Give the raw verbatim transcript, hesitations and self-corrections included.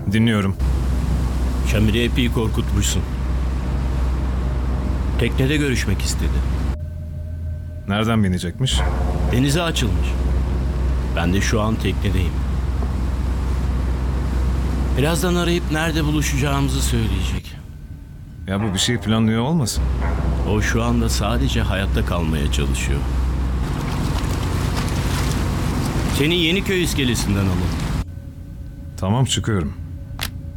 Dinliyorum. Şamir'i epey korkutmuşsun. Teknede görüşmek istedi. Nereden binecekmiş? Denize açılmış. Ben de şu an teknedeyim. Birazdan arayıp nerede buluşacağımızı söyleyecek. Ya bu bir şey planlıyor olmasın? O şu anda sadece hayatta kalmaya çalışıyor. Seni Yeniköy iskelesinden alalım. Tamam, çıkıyorum.